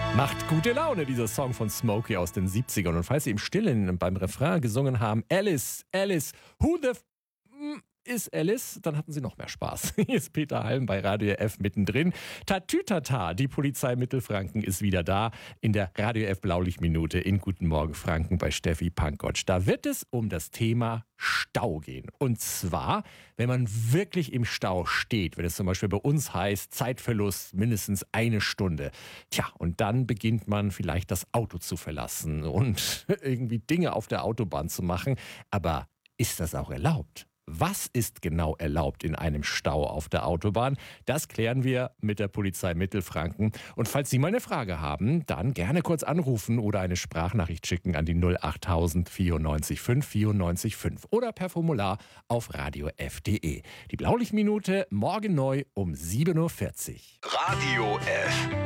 Macht gute Laune, dieser Song von Smokey aus den 70ern. Und falls Sie im Stillen beim Refrain gesungen haben, Alice, Alice, who the ist Alice, dann hatten Sie noch mehr Spaß. Hier ist Peter Halm bei Radio F mittendrin. Tatütata, die Polizei Mittelfranken ist wieder da in der Radio F Blaulichtminute in Guten Morgen Franken bei Steffi Pankotsch. Da wird es um das Thema Stau gehen. Und zwar, wenn man wirklich im Stau steht, wenn es zum Beispiel bei uns heißt, Zeitverlust mindestens 1 Stunde. Tja, und dann beginnt man vielleicht das Auto zu verlassen und irgendwie Dinge auf der Autobahn zu machen. Aber ist das auch erlaubt? Was ist genau erlaubt in einem Stau auf der Autobahn? Das klären wir mit der Polizei Mittelfranken. Und falls Sie mal eine Frage haben, dann gerne kurz anrufen oder eine Sprachnachricht schicken an die 08000 94 5 94 5 oder per Formular auf radiof.de. Die Blaulichtminute morgen neu um 7.40 Uhr. Radio F.